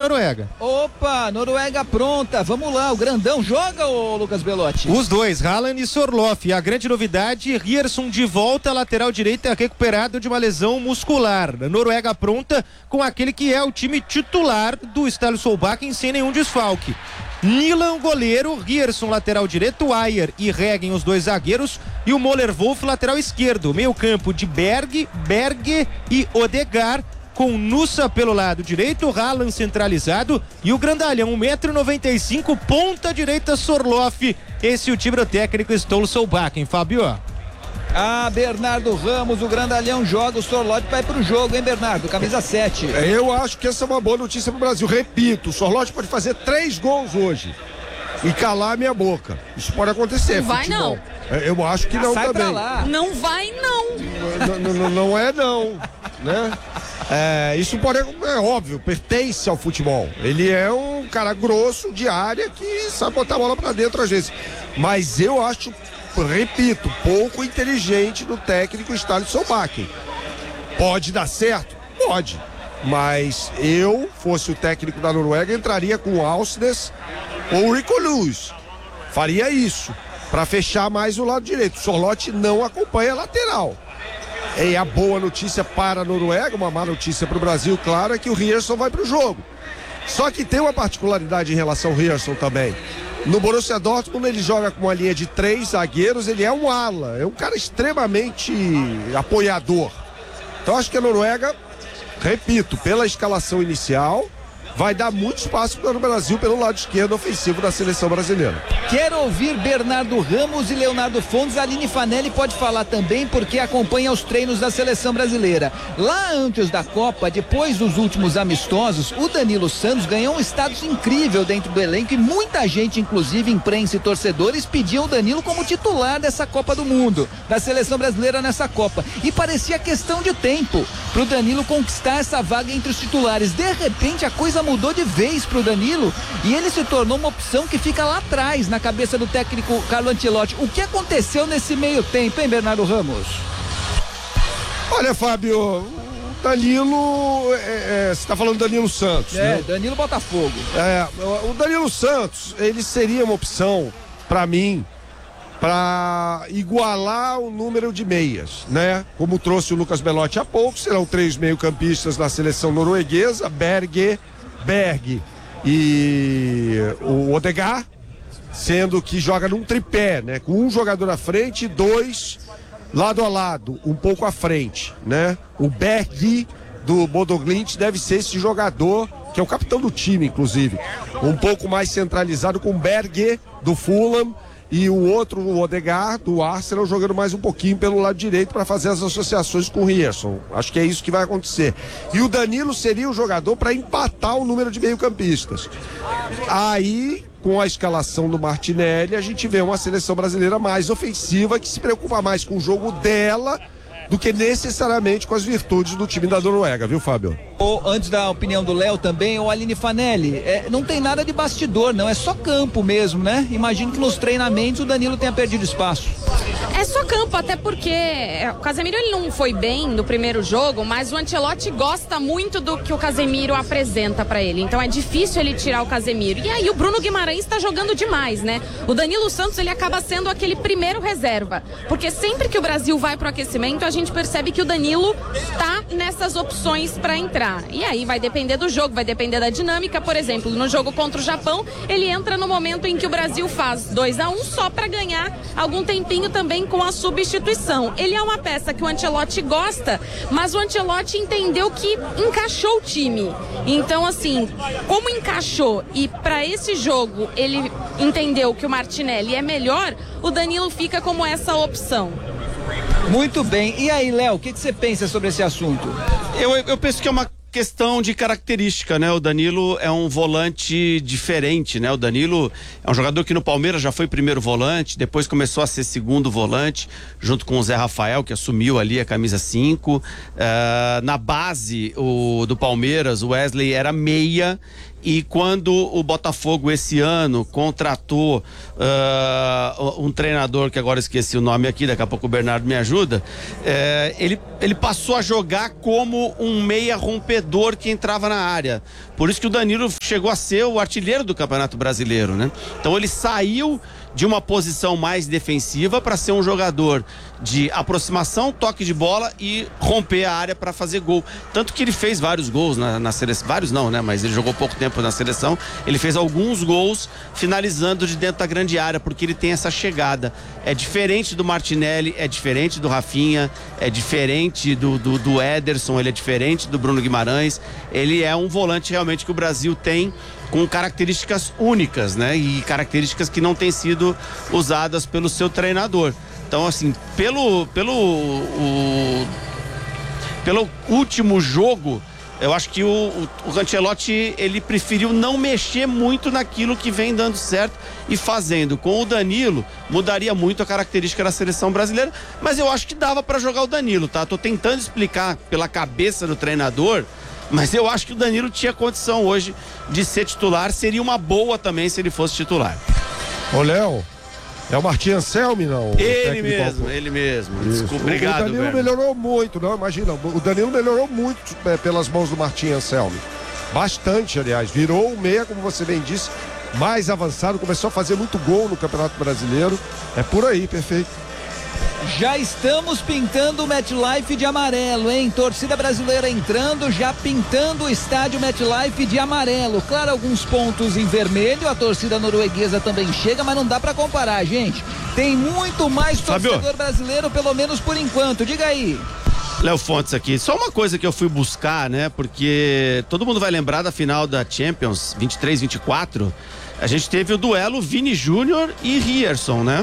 Noruega. Opa, Noruega pronta, vamos lá, o grandão joga, ô Lucas Belotti? Os dois, Haaland e Sorloth. E a grande novidade, Ryerson de volta, lateral direita recuperado de uma lesão muscular. Noruega pronta com aquele que é o time titular do Ståle Solbakken sem nenhum desfalque. Nilan, goleiro, Ryerson, lateral direito, Ajer e Reggen, os dois zagueiros, e o Möller Wolf, lateral esquerdo. Meio campo de Berge e Odegaard, com Nusa pelo lado direito, Haaland centralizado e o grandalhão, 1,95 m, ponta direita, Sorloth. Esse é o time do técnico Ståle Solbakken, Fábio. Bernardo Ramos, o grandalhão joga, o Sorloth vai pro jogo, hein, Bernardo? Camisa 7. Eu acho que essa é uma boa notícia pro Brasil. Repito, o Sorloth pode fazer 3 gols hoje e calar a minha boca. Isso pode acontecer. Não vai, futebol. não. Eu acho que não Sai também. pra lá. Não vai, não. Não é não, né? Isso pode, é óbvio, pertence ao futebol. Ele é um cara grosso de área que sabe botar a bola pra dentro às vezes. Mas eu acho, repito, pouco inteligente do técnico Ståle Solbakken. Pode dar certo? Pode. Mas eu, fosse o técnico da Noruega, entraria com o Alsnes ou o Rico Lewis. Faria isso, para fechar mais o lado direito. O Sorloth não acompanha a lateral. E a boa notícia para a Noruega, uma má notícia para o Brasil, claro, é que o Ryerson vai para o jogo. Só que tem uma particularidade em relação ao Ryerson também. No Borussia Dortmund ele joga com uma linha de 3 zagueiros, ele é um ala, é um cara extremamente apoiador. Então acho que a Noruega, repito, pela escalação inicial, vai dar muito espaço para o Brasil pelo lado esquerdo ofensivo da seleção brasileira. Quero ouvir Bernardo Ramos e Leonardo Fontes. A Aline Fanelli pode falar também porque acompanha os treinos da seleção brasileira. Lá antes da Copa, depois dos últimos amistosos, o Danilo Santos ganhou um status incrível dentro do elenco e muita gente, inclusive imprensa e torcedores, pediam o Danilo como titular dessa Copa do Mundo, da seleção brasileira nessa Copa. E parecia questão de tempo pro Danilo conquistar essa vaga entre os titulares. De repente a coisa mudou de vez pro Danilo e ele se tornou uma opção que fica lá atrás na cabeça do técnico Carlo Ancelotti. O que aconteceu nesse meio tempo, hein, Bernardo Ramos? Olha, Fábio, o Danilo, você está falando do Danilo Santos, né? Danilo Botafogo. O Danilo Santos, ele seria uma opção, para mim, para igualar o número de meias, né? Como trouxe o Lucas Belotti há pouco, serão 3 meio-campistas na seleção norueguesa, Berge e o Odegaard, sendo que joga num tripé, né? Com um jogador à frente e 2 lado a lado, um pouco à frente, né? O Berge do Bodø/Glimt deve ser esse jogador, que é o capitão do time, inclusive, um pouco mais centralizado, com o Berge do Fulham e o outro, o Odegaard, do Arsenal, jogando mais um pouquinho pelo lado direito para fazer as associações com o Ryerson. Acho que é isso que vai acontecer. E o Danilo seria o jogador para empatar o número de meio-campistas. Aí, com a escalação do Martinelli, a gente vê uma seleção brasileira mais ofensiva, que se preocupa mais com o jogo dela do que necessariamente com as virtudes do time da Noruega, viu, Fábio? Antes da opinião do Léo também, o Aline Fanelli, não tem nada de bastidor, não, é só campo mesmo, né? Imagino que nos treinamentos o Danilo tenha perdido espaço. É só campo, até porque o Casemiro ele não foi bem no primeiro jogo, mas o Ancelotti gosta muito do que o Casemiro apresenta pra ele, então é difícil ele tirar o Casemiro. E aí o Bruno Guimarães tá jogando demais, né? O Danilo Santos ele acaba sendo aquele primeiro reserva, porque sempre que o Brasil vai pro aquecimento, a gente percebe que o Danilo tá nessas opções pra entrar. E aí vai depender do jogo, vai depender da dinâmica. Por exemplo, no jogo contra o Japão, ele entra no momento em que o Brasil faz 2-1 só pra ganhar algum tempinho também com a substituição. Ele é uma peça que o Ancelotti gosta, mas o Ancelotti entendeu que encaixou o time. Então, assim, como encaixou e para esse jogo ele entendeu que o Martinelli é melhor, o Danilo fica como essa opção. Muito bem. E aí, Léo, o que você pensa sobre esse assunto? Eu penso que é uma questão de característica, né? O Danilo é um volante diferente, né? O Danilo é um jogador que no Palmeiras já foi primeiro volante, depois começou a ser segundo volante, junto com o Zé Rafael, que assumiu ali a camisa 5. Na base do Palmeiras, o Wesley era meia, E quando o Botafogo esse ano contratou um treinador, que agora esqueci o nome aqui, daqui a pouco o Bernardo me ajuda, ele passou a jogar como um meia rompedor que entrava na área. Por isso que o Danilo chegou a ser o artilheiro do Campeonato Brasileiro, né? Então ele saiu de uma posição mais defensiva para ser um jogador de aproximação, toque de bola e romper a área para fazer gol. Tanto que ele fez vários gols na seleção, vários não, né? Mas ele jogou pouco tempo na seleção, ele fez alguns gols finalizando de dentro da grande área, porque ele tem essa chegada. É diferente do Martinelli, é diferente do Rafinha, é diferente do Ederson, ele é diferente do Bruno Guimarães. Ele é um volante realmente que o Brasil tem com características únicas, né? E características que não têm sido usadas pelo seu treinador. Então, assim, pelo último jogo, eu acho que o Ancelotti, ele preferiu não mexer muito naquilo que vem dando certo e fazendo. Com o Danilo, mudaria muito a característica da seleção brasileira, mas eu acho que dava para jogar o Danilo, tá? Tô tentando explicar pela cabeça do treinador, mas eu acho que o Danilo tinha condição hoje de ser titular, seria uma boa também se ele fosse titular. Ô, Léo, é o Martim Anselmi, não? Ele mesmo. Desculpa, obrigado, o Danilo melhorou muito, não, imagina, o Danilo melhorou muito pelas mãos do Martim Anselmi. Bastante, aliás, virou o meia, como você bem disse, mais avançado, começou a fazer muito gol no Campeonato Brasileiro. É por aí, perfeito. Já estamos pintando o MetLife de amarelo, hein? Torcida brasileira entrando, já pintando o estádio MetLife de amarelo. Claro, alguns pontos em vermelho, a torcida norueguesa também chega, mas não dá pra comparar, gente. Tem muito mais torcedor brasileiro, pelo menos por enquanto. Diga aí. Léo Fontes aqui. Só uma coisa que eu fui buscar, né? Porque todo mundo vai lembrar da final da Champions 23-24. A gente teve o duelo Vini Júnior e Rierson, né?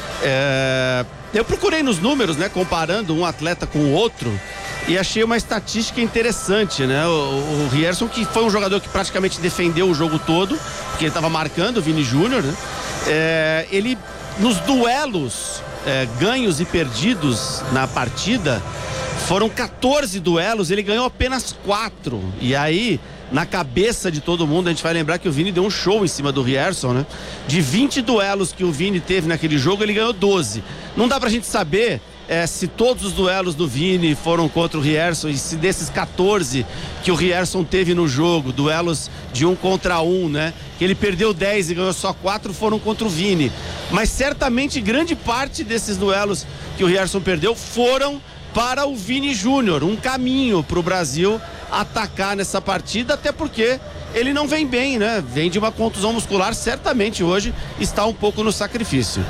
Eu procurei nos números, né, comparando um atleta com o outro, e achei uma estatística interessante, né? O Rierson, que foi um jogador que praticamente defendeu o jogo todo, porque ele estava marcando o Vini Júnior, né? Ele, nos duelos ganhos e perdidos na partida, foram 14 duelos, ele ganhou apenas 4. E aí, na cabeça de todo mundo, a gente vai lembrar que o Vini deu um show em cima do Rierson, né? De 20 duelos que o Vini teve naquele jogo, ele ganhou 12. Não dá pra gente saber se todos os duelos do Vini foram contra o Rierson e se desses 14 que o Rierson teve no jogo, duelos de 1 contra 1, né? Que ele perdeu 10 e ganhou só 4 foram contra o Vini. Mas certamente grande parte desses duelos que o Rierson perdeu foram para o Vini Júnior, um caminho para o Brasil atacar nessa partida, até porque ele não vem bem, né? Vem de uma contusão muscular, certamente hoje está um pouco no sacrifício.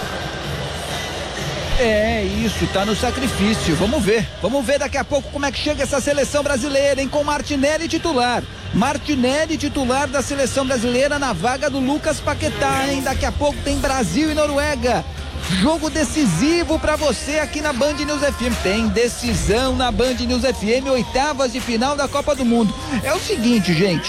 Isso, tá no sacrifício. Vamos ver daqui a pouco como é que chega essa seleção brasileira, hein? Com Martinelli titular. Martinelli titular da seleção brasileira na vaga do Lucas Paquetá, hein? Daqui a pouco tem Brasil e Noruega. Jogo decisivo pra você aqui na Band News FM. Tem decisão na Band News FM, oitavas de final da Copa do Mundo. É o seguinte, gente,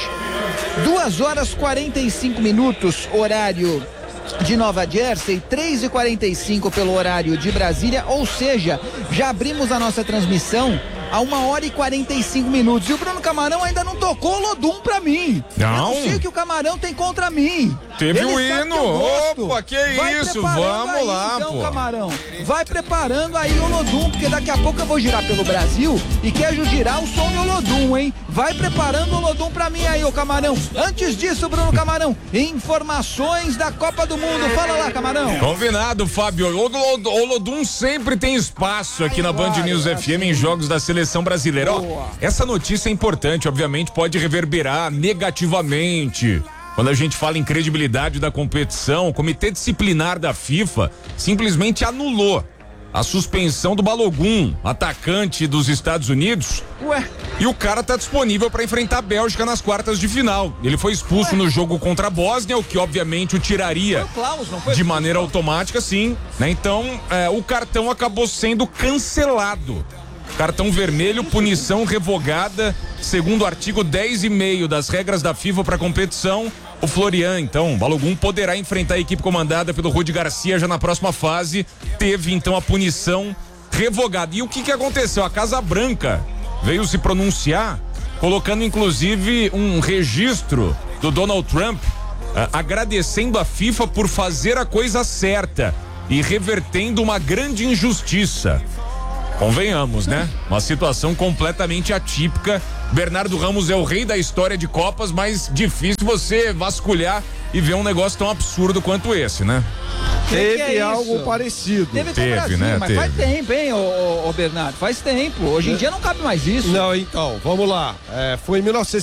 2h45, horário de Nova Jersey, 3h45 pelo horário de Brasília, ou seja, já abrimos a nossa transmissão a 1h45. E o Bruno Camarão ainda não tocou o Olodum pra mim. Não. Eu não sei o que o Camarão tem contra mim. Teve o hino. Opa, que isso? Vamos aí, lá, então, pô. Camarão. Vai preparando aí o Olodum, porque daqui a pouco eu vou girar pelo Brasil e quero girar o som de Olodum, hein? Vai preparando o Olodum pra mim aí, ô Camarão. Antes disso, Bruno Camarão, informações da Copa do Mundo. Fala lá, Camarão. Combinado, Fábio. O Olodum sempre tem espaço aqui na Band News FM em jogos da seleção brasileira. Ó, essa notícia é importante, obviamente pode reverberar negativamente. Quando a gente fala em credibilidade da competição, o Comitê Disciplinar da FIFA simplesmente anulou a suspensão do Balogun, atacante dos Estados Unidos. E o cara tá disponível para enfrentar a Bélgica nas quartas de final. Ele foi expulso no jogo contra a Bósnia, o que obviamente o tiraria de maneira automática, sim, né? Então, o cartão acabou sendo cancelado. Cartão vermelho, punição revogada, segundo o artigo 10,5 das regras da FIFA para competição. O Florian, então, Balogun poderá enfrentar a equipe comandada pelo Rudi Garcia já na próxima fase. Teve, então, a punição revogada. E o que aconteceu? A Casa Branca veio se pronunciar, colocando, inclusive, um registro do Donald Trump agradecendo a FIFA por fazer a coisa certa e revertendo uma grande injustiça. Convenhamos, né? Uma situação completamente atípica. Bernardo Ramos é o rei da história de Copas, mas difícil você vasculhar e ver um negócio tão absurdo quanto esse, né? Teve algo parecido. Teve com o Brasil, né? Mas faz tempo, hein, ô Bernardo? Faz tempo. Hoje em dia não cabe mais isso. Não, então, vamos lá. Foi em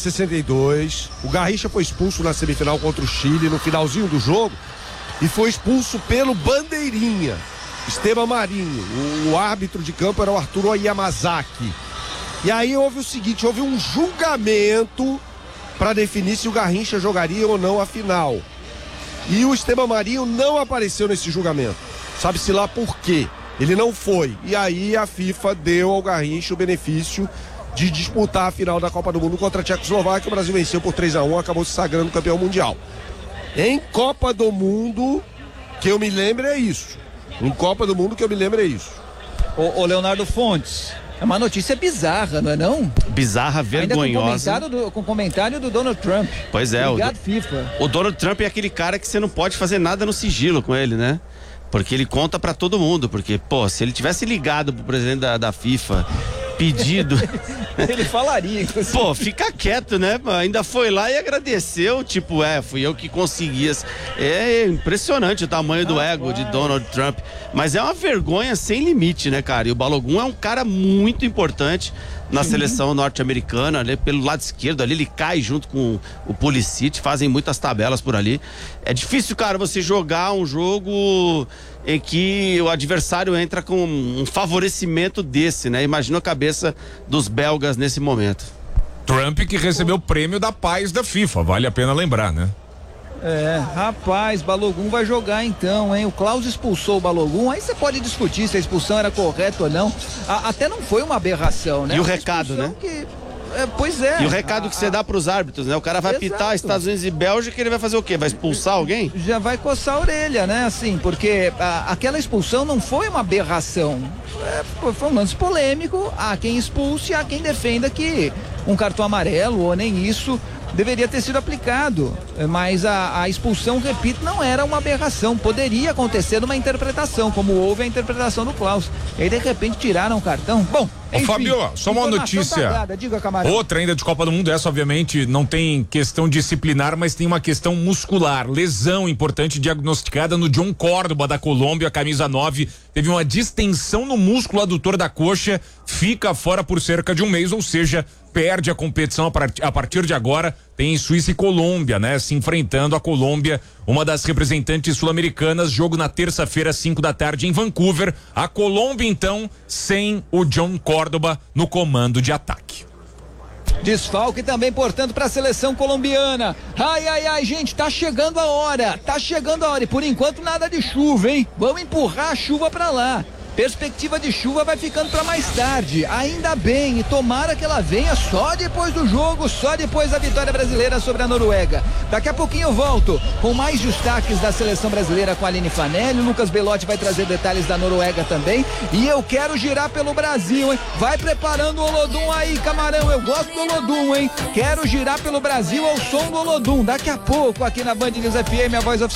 1962. O Garrincha foi expulso na semifinal contra o Chile, no finalzinho do jogo, e foi expulso pelo bandeirinha, Esteban Marinho. O árbitro de campo era o Arturo Yamazaki. E aí houve o seguinte, houve um julgamento para definir se o Garrincha jogaria ou não a final. E o Esteban Marinho não apareceu nesse julgamento. Sabe-se lá por quê. Ele não foi. E aí a FIFA deu ao Garrincha o benefício de disputar a final da Copa do Mundo contra a Tchecoslováquia. O Brasil venceu por 3-1, acabou se sagrando campeão mundial. Em Copa do Mundo, que eu me lembro é isso. Em Copa do Mundo que eu me lembro é isso. Ô Leonardo Fontes, é uma notícia bizarra, não é não? Bizarra, vergonhosa. Ainda com comentário do Donald Trump. Pois é. Obrigado, FIFA. O Donald Trump é aquele cara que você não pode fazer nada no sigilo com ele, né? Porque ele conta pra todo mundo, porque, pô, se ele tivesse ligado pro presidente da FIFA, pedido... Ele falaria, inclusive. Pô, fica quieto, né? Ainda foi lá e agradeceu, tipo, fui eu que consegui. É impressionante o tamanho do ego de Donald Trump. Mas é uma vergonha sem limite, né, cara? E o Balogun é um cara muito importante na seleção norte-americana, ali pelo lado esquerdo, ali ele cai junto com o Pulisic, fazem muitas tabelas por ali. É difícil, cara, você jogar um jogo em que o adversário entra com um favorecimento desse, né? Imagina a cabeça dos belgas nesse momento. Trump que recebeu o prêmio da paz da FIFA, vale a pena lembrar, né? Rapaz, Balogun vai jogar então, hein? O Klaus expulsou o Balogun, aí você pode discutir se a expulsão era correta ou não. Até não foi uma aberração, né? E o recado, né? Pois é. E o recado que você dá pros árbitros, né? O cara vai pitar Estados Unidos e Bélgica, ele vai fazer o quê? Vai expulsar alguém? Já vai coçar a orelha, né? Assim, porque aquela expulsão não foi uma aberração. Foi um lance polêmico. Há quem expulse, há quem defenda que um cartão amarelo ou nem isso deveria ter sido aplicado, mas a expulsão, repito, não era uma aberração, poderia acontecer numa interpretação, como houve a interpretação do Klaus, e aí de repente tiraram o cartão. Bom, enfim, Fabio, só uma notícia, diga, camarada. Outra ainda de Copa do Mundo, essa obviamente não tem questão disciplinar, mas tem uma questão muscular, lesão importante diagnosticada no John Córdoba da Colômbia, camisa 9, teve uma distensão no músculo adutor da coxa, fica fora por cerca de um mês, ou seja, perde a competição a partir de agora. Tem Suíça e Colômbia, né? Se enfrentando a Colômbia, uma das representantes sul-americanas, jogo na terça-feira, 5 da tarde em Vancouver. A Colômbia, então, sem o John Córdoba no comando de ataque. Desfalque também, portanto, para a seleção colombiana. Ai, gente, tá chegando a hora. E por enquanto nada de chuva, hein? Vamos empurrar a chuva para lá. Perspectiva de chuva vai ficando para mais tarde, ainda bem, e tomara que ela venha só depois do jogo, só depois da vitória brasileira sobre a Noruega. Daqui a pouquinho eu volto com mais destaques da seleção brasileira com a Aline Fanelli. O Lucas Belotti vai trazer detalhes da Noruega também, e eu quero girar pelo Brasil, hein? Vai preparando o Olodum aí, camarão, eu gosto do Olodum, hein? Quero girar pelo Brasil ao som do Olodum, daqui a pouco aqui na Band News FM, a voz oficial.